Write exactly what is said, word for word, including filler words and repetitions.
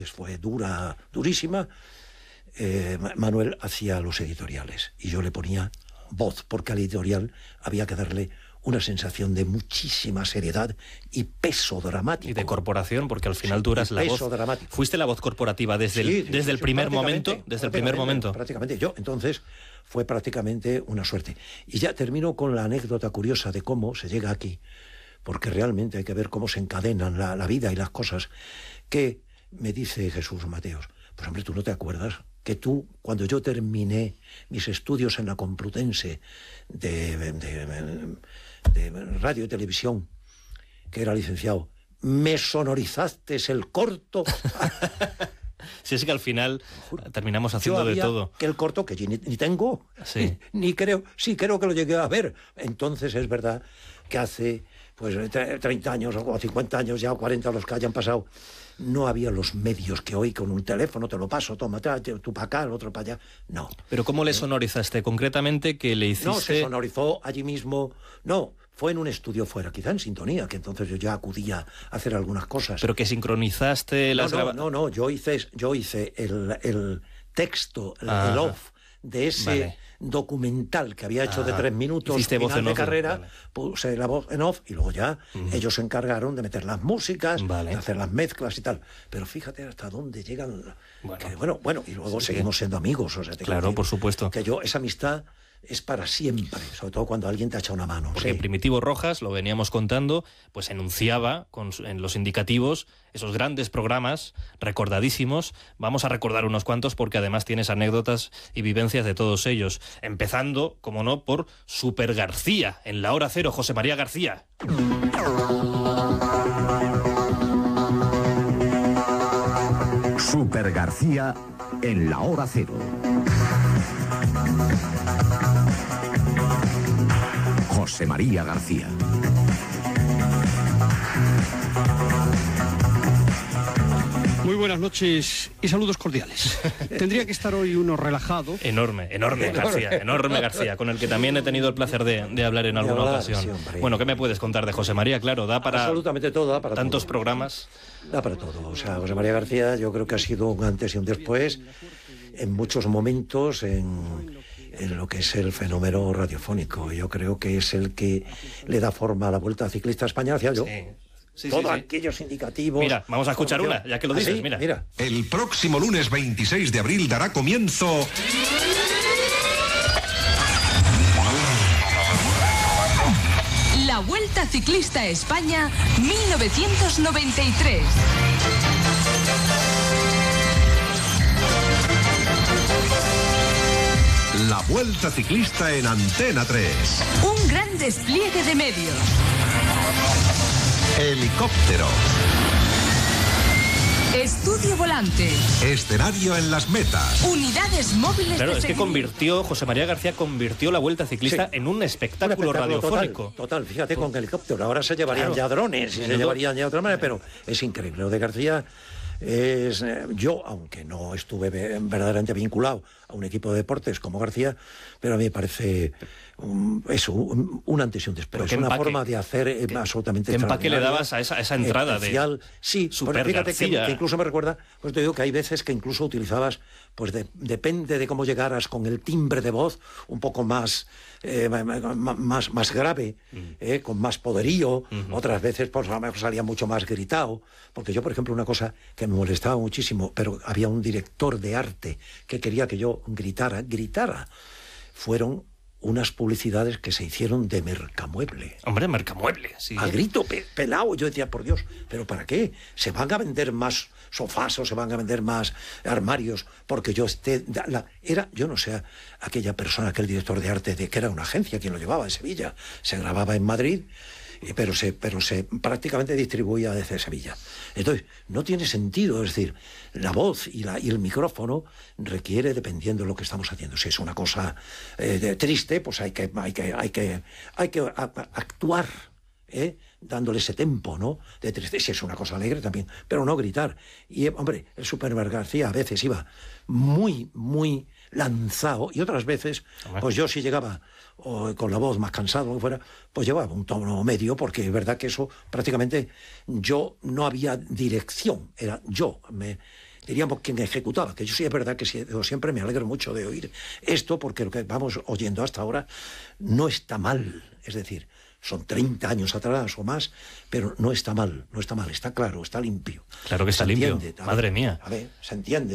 fue dura, durísima, eh, Manuel hacía los editoriales y yo le ponía voz, porque al editorial había que darle una sensación de muchísima seriedad y peso dramático. Y de corporación, porque al final sí, tú eras la voz. Dramático. ¿Fuiste la voz corporativa desde sí, el, desde sí, el primer momento? Desde el primer momento. Prácticamente. Yo, entonces, fue prácticamente una suerte. Y ya termino con la anécdota curiosa de cómo se llega aquí, porque realmente hay que ver cómo se encadenan la, la vida y las cosas, que me dice Jesús Mateos, pues hombre, ¿tú no te acuerdas que tú, cuando yo terminé mis estudios en la Complutense de, de, de, de radio y televisión, que era licenciado, me sonorizaste el corto? Si es que al final terminamos haciendo de todo. Que el corto, que ni, ni tengo, sí. ni, ni creo, sí creo que lo llegué a ver. Entonces es verdad que hace pues treinta años o cincuenta años ya, o cuarenta, los que hayan pasado, no había los medios que hoy con un teléfono te lo paso, toma, tú para acá, el otro para allá. No. ¿Pero cómo le sonorizaste concretamente? ¿Que le hiciste...? No, se sonorizó allí mismo. No, fue en un estudio fuera, quizá en Sintonía, que entonces yo ya acudía a hacer algunas cosas. ¿Pero que sincronizaste las no, no, grabaciones? No, no, yo hice, yo hice el, el texto, el, el off de ese... Vale. documental que había hecho ah, de tres minutos final voz en de off, carrera, vale. Puse la voz en off y luego ya uh-huh. ellos se encargaron de meter las músicas, vale. de hacer las mezclas y tal. Pero fíjate hasta dónde llegan. Bueno, que, bueno, bueno, y luego sí, seguimos siendo amigos. O sea, te claro, decir, por supuesto. Que yo, esa amistad es para siempre, sobre todo cuando alguien te echa una mano. Porque sí. Primitivo Rojas, lo veníamos contando, pues enunciaba con, en los indicativos esos grandes programas recordadísimos. Vamos a recordar unos cuantos porque además tienes anécdotas y vivencias de todos ellos. Empezando, como no, por Super García, en la hora cero, José María García. Super García en la hora cero. José María García. Muy buenas noches y saludos cordiales. Tendría que estar hoy uno relajado. Enorme, enorme García, enorme García, con el que también he tenido el placer de, de hablar en alguna hablar, ocasión. Sí, bueno, ¿qué me puedes contar de José María? Claro, da para absolutamente todo, da para tantos todo. programas. Da para todo. O sea, José María García yo creo que ha sido un antes y un después en muchos momentos en... en lo que es el fenómeno radiofónico. Yo creo que es el que le da forma a la Vuelta Ciclista a España, hacia yo. Sí. Sí, Todos sí, sí. aquellos indicativos... Mira, vamos a escuchar una, ya que lo dices, ¿Ah, sí? mira. mira. El próximo lunes veintiséis de abril dará comienzo... La Vuelta Ciclista a España mil novecientos noventa y tres. La Vuelta Ciclista en Antena tres. Un gran despliegue de medios. Helicóptero. Estudio volante. Escenario en las metas. Unidades móviles. Claro, de es que convirtió, José María García convirtió la Vuelta Ciclista sí. en un espectáculo, un espectáculo radiofónico. Total, total, fíjate con helicóptero. Ahora se llevarían claro. ya drones y se llevarían ya de otra manera, pero es increíble. Lo de García es... Yo, aunque no estuve verdaderamente vinculado a un equipo de deportes como García, pero a mí me parece um, eso, un, un antes y un después. Es una empaque, forma de hacer eh, ¿qué, absolutamente ¿Qué empaque le dabas a esa, a esa entrada especial? de Sí, Super fíjate que, García. que incluso me recuerda, pues te digo que hay veces que incluso utilizabas, pues de, depende de cómo llegaras con el timbre de voz, un poco más, eh, más, más grave, uh-huh. eh, con más poderío, uh-huh. otras veces pues a lo mejor salía mucho más gritado, porque yo, por ejemplo, una cosa que me molestaba muchísimo, pero había un director de arte que quería que yo gritara, gritara, fueron unas publicidades que se hicieron de Mercamueble. Hombre, Mercamueble, sí. A grito pe pelado. Yo decía, por Dios, ¿pero para qué? ¿Se van a vender más sofás o se van a vender más armarios porque yo esté... La, era, yo no sé, aquella persona, aquel director de arte, de que era una agencia quien lo llevaba en Sevilla. Se grababa en Madrid, pero se, pero se prácticamente distribuía desde Sevilla. Entonces, no tiene sentido, es decir, la voz y, la, y el micrófono requiere, dependiendo de lo que estamos haciendo. Si es una cosa eh, de, triste, pues hay que, hay que, hay que, hay que a, a, actuar, ¿eh? dándole ese tempo, ¿no? De tristeza. Si es una cosa alegre también, pero no gritar. Y, hombre, el Super García a veces iba muy, muy lanzado, y otras veces, pues yo si llegaba o con la voz más cansado, lo que fuera, pues llevaba un tono medio, porque es verdad que eso prácticamente yo no había dirección, era yo, me, diríamos quien ejecutaba, que yo sí es verdad que sí, yo siempre me alegro mucho de oír esto, porque lo que vamos oyendo hasta ahora no está mal, es decir, son treinta años atrás o más, pero no está mal, no está mal, está claro, está limpio. Claro que está Se limpio, entiende, a madre ver, mía. A ver, se entiende.